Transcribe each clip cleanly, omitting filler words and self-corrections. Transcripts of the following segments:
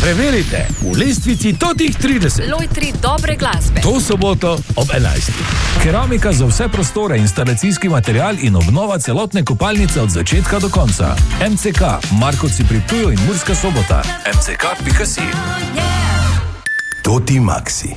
Preverite v lestvici totih 30. Loj 3 dobre glasbe. To soboto ob 11. Keramika za vse prostore, instalacijski material in obnova celotne kopalnice od začetka do konca. MCK, Markovci pri Ptuju in Murska Sobota. mck.si. Toti Maxi.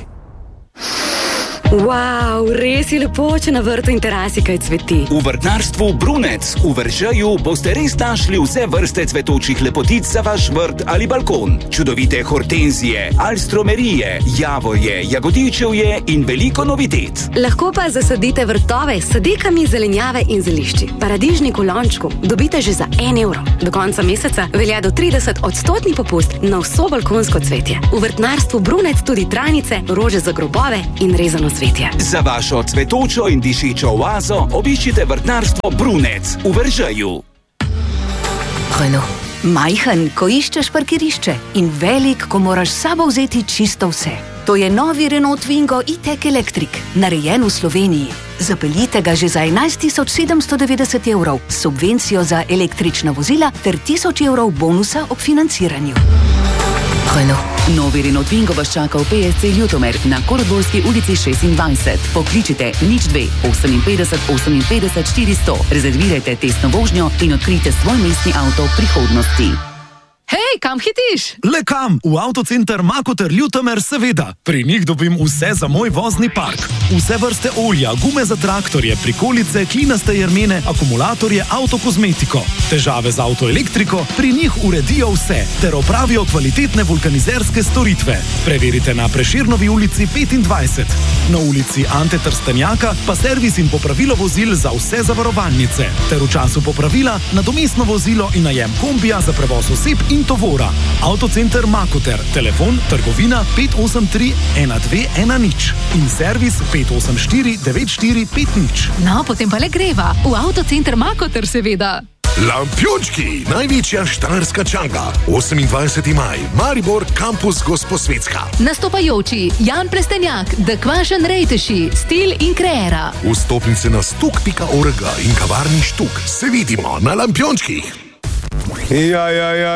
Wow, res je lepo, če na vrtu in terasi kaj cveti. V vrtnarstvu Brunec v Veržeju boste res našli vse vrste cvetočih lepotic za vaš vrt ali balkon. Čudovite hortenzije, alstromerije, javorje, jagodičevje in veliko novitet. Lahko pa zasadite vrtove s sadikami zelenjave in zelišči. Paradižnik v lončku dobite že za 1 evro. Do konca meseca velja do 30% popust na vso balkonsko cvetje. V vrtnarstvu Brunec tudi trajnice, rože za grobove in rezano cvetje. Za vašo cvetočo in dišečo oazo obiščite vrtnarstvo Brunec v Veržeju. Renault. Majhen, ko iščeš parkirišče in velik, ko moraš s sabo vzeti čisto vse. To je novi Renault Twingo e-tech Electric, narejen v Sloveniji. Zapeljite ga že za 11.790 evrov, subvencijo za električna vozila ter 1000 evrov bonusa ob financiranju. Renault. Novi Renault Twingo vas čaka v PSC Ljutomer na Koroborski ulici 26. Pokličite 02 58 58 400. Rezervirajte testno vožnjo in odkrijte svoj mestni avto prihodnosti. Hej, kam hitiš? Le kam? V Avtocenter Makoter Ljutomer seveda. Pri njih dobim vse za moj vozni park. Vse vrste olja, gume za traktorje, prikolice, klinaste jermene, akumulatorje, avtokozmetiko. Težave z avtoelektriko, pri njih uredijo vse, ter opravijo kvalitetne vulkanizerske storitve. Preverite na Prešernovi ulici 25. Na ulici Ante Trstenjaka pa servis in popravilo vozil za vse zavarovalnice. Ter v času popravila nadomestno vozilo in najem kombija za prevoz oseb in tovora. Avtocenter Makoter, telefon trgovina 583 1210 in servis 584 9450. No, potem pa le greva. V Avtocenter Makoter seveda. Lampiončki, največja štajerska čanga. 28. maj, Maribor, kampus Gosposvetska. Nastopajoči Jan Prestenjak, The Kvašen Rejteši, Stil in Kreera. Vstopnice na stuk.org in kavarni Štuk. Se vidimo na Lampiončkih. Ja.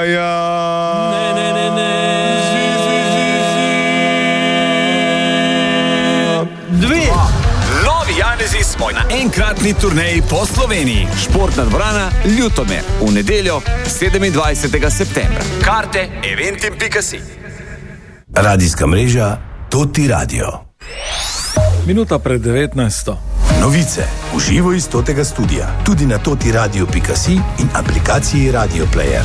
Dve. Novi Janezi smo na enkratni turneji po Sloveniji. Športna dvorana Ljutomer v nedeljo 27. septembra. Karte eventim.si. Radijska mreža Toti Radio. Minuta pred 19. Novice v živo iz Totega studia, tudi na totiradio.si in aplikaciji Radio Player.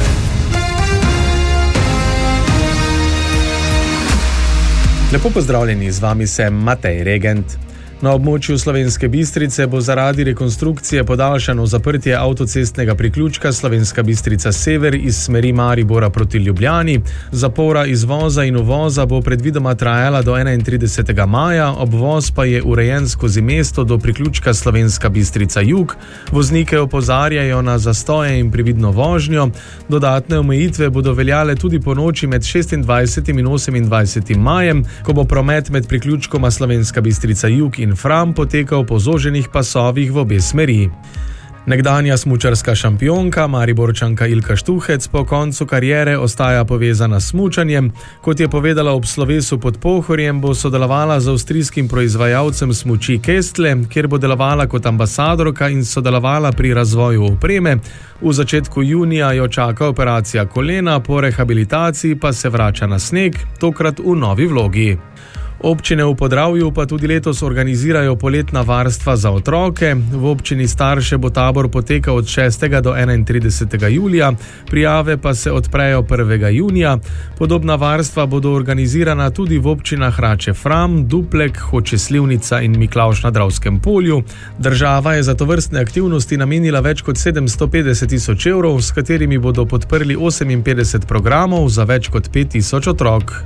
Lepo pozdravljeni, z vami sem Matej Regent. Na območju Slovenske Bistrice bo zaradi rekonstrukcije podaljšano zaprtje avtocestnega priključka Slovenska Bistrica Sever iz smeri Maribora proti Ljubljani. Zapora izvoza in uvoza bo predvidoma trajala do 31. maja, obvoz pa je urejen skozi mesto do priključka Slovenska Bistrica Jug. Voznike opozarjajo na zastoje in previdno vožnjo. Dodatne omejitve bodo veljale tudi po noči med 26. in 28. majem, ko bo promet med priključkoma Slovenska Bistrica Jug in Fram potekal po zoženih pasovih v obe smeri. Nekdanja smučarska šampionka, Mariborčanka Ilka Štuhec, po koncu kariere ostaja povezana s smučanjem. Kot je povedala ob slovesu pod Pohorjem, bo sodelovala z avstrijskim proizvajalcem smuči Kestle, kjer bo delovala kot ambasadorka in sodelovala pri razvoju opreme. V začetku junija jo čaka operacija kolena, po rehabilitaciji pa se vrača na sneg, tokrat v novi vlogi. Občine v Podravju pa tudi letos organizirajo poletna varstva za otroke. V občini Starše bo tabor potekal od 6. do 31. julija, prijave pa se odprejo 1. junija. Podobna varstva bodo organizirana tudi v občinah Rače Fram, Duplek, Hoče Slivnica in Miklavž na Dravskem polju. Država je za tovrstne aktivnosti namenila več kot 750 tisoč evrov, s katerimi bodo podprli 58 programov za več kot 5000 otrok.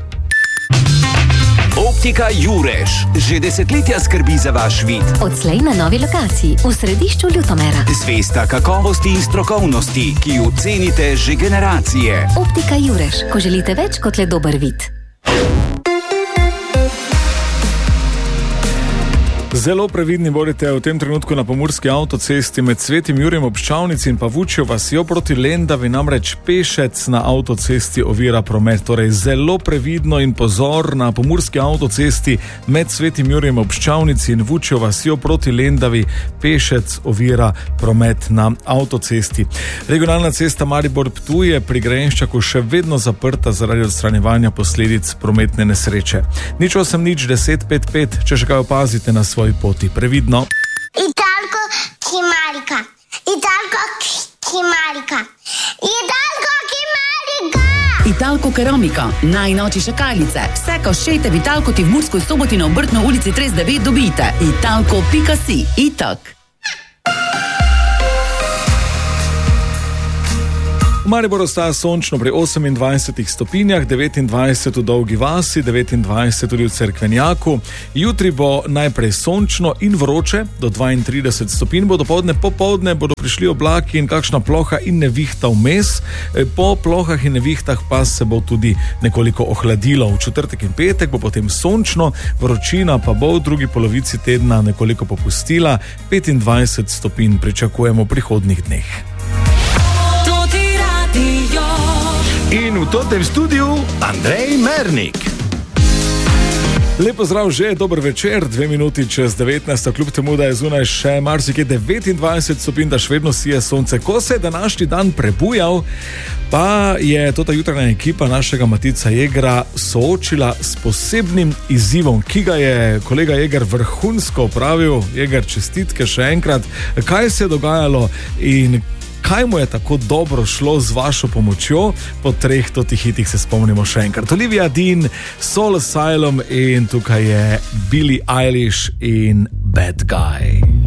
Optika Jureš že desetletja skrbi za vaš vid. Odslej na novi lokaciji v središču Ljutomera. Zvesta kakovosti in strokovnosti, ki jo cenite že generacije. Optika Jureš, ko želite več kot le dober vid. Zelo previdni bodite v tem trenutku na pomurski avtocesti med Svetim Jurijem ob Ščavnici in Pavučjo vasjo proti Lendavi, namreč pešec na avtocesti ovira promet. Torej zelo previdno in pozor na pomurski avtocesti med Svetim Jurijem ob Ščavnici in Vučjo vasjo proti Lendavi, pešec ovira promet na avtocesti. Regionalna cesta Maribor-Ptuj je pri Grenščaku še vedno zaprta zaradi odstranjevanja posledic prometne nesreče. 08-10-5-5, če še kaj opazite na svoji poti. Previdno. Italko Kimarika. Italko Kimarika. Italko Kimarika. Italko Keramika. Najnovejše šakalice. Vse koščete v Italko ti v Murskoj Soboti na Obrtno ulici 39 dobite. Italko.si. Itak. V Mariboru ostaja sončno pri 28 stopinjah, 29 v Dolgi vasi, 29 tudi v Cerkvenjaku. Jutri bo najprej sončno in vroče, do 32 stopinj bo dopoldne, popoldne bodo prišli oblaki in kakšna ploha in nevihta vmes. Po plohah in nevihtah pa se bo tudi nekoliko ohladilo. V četrtek in petek bo potem sončno, vročina pa bo v drugi polovici tedna nekoliko popustila, 25 stopinj pričakujemo v prihodnjih dneh. In v totem studiu Andrej Mernik. Lepo zdrav že, dober večer, 2 minuti čez 19, kljub temu, da je zunaj še marsikje 29 stopinj, da še vedno sije sonce. Ko se je današnji dan prebujal, pa je ta jutranja ekipa našega Matica Jegra soočila s posebnim izzivom, ki ga je kolega Jeger vrhunsko opravil. Jeger, čestitke še enkrat. Kaj se je dogajalo in kaj mu je tako dobro šlo z vašo pomočjo? Po 3 hitih se spomnimo še enkrat. Olivia Dean, Soul Asylum in tukaj je Billie Eilish in Bad Guy.